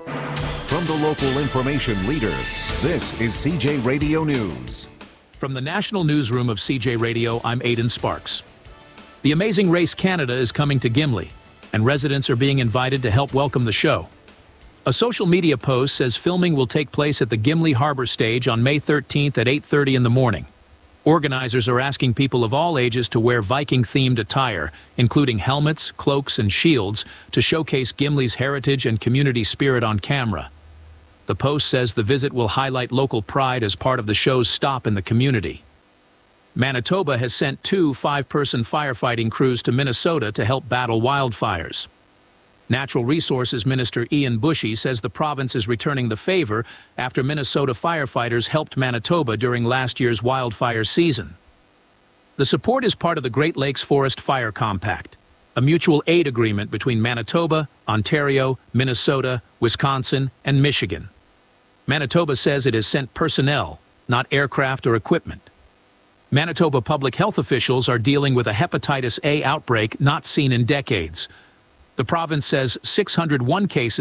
From the local information leader, this is CJ Radio News. From the national newsroom of CJ Radio, I'm Aidan Sparks. The Amazing Race Canada is coming to Gimli, and residents are being invited to help welcome the show. A social media post says filming will take place at the Gimli Harbor Stage on May 13th at 8:30 in the morning. Organizers are asking people of all ages to wear Viking-themed attire, including helmets, cloaks, and shields, to showcase Gimli's heritage and community spirit on camera. The post says the visit will highlight local pride as part of the show's stop in the community. Manitoba has sent 2 5-person firefighting crews to Minnesota to help battle wildfires. Natural Resources Minister Ian Bushey says the province is returning the favor after Minnesota firefighters helped Manitoba during last year's wildfire season. The support is part of the Great Lakes Forest Fire Compact, a mutual aid agreement between Manitoba, Ontario, Minnesota, Wisconsin, and Michigan. Manitoba says it has sent personnel, not aircraft or equipment. Manitoba public health officials are dealing with a hepatitis A outbreak not seen in decades. The province says 601 cases